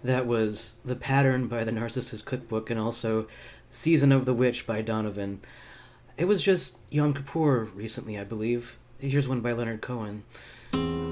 That was The Pattern by the Narcissist Cookbook and also Season of the Witch by Donovan. It was just Yom Kippur recently, I believe. Here's one by Leonard Cohen.